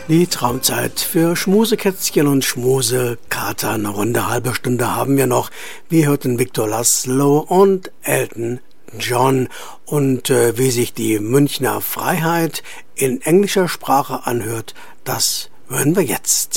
Die Traumzeit für Schmusekätzchen und Schmusekater. Eine runde halbe Stunde haben wir noch. Wir hörten Victor Laszlo und Elton John. Und wie sich die Münchner Freiheit in englischer Sprache anhört, das hören wir jetzt.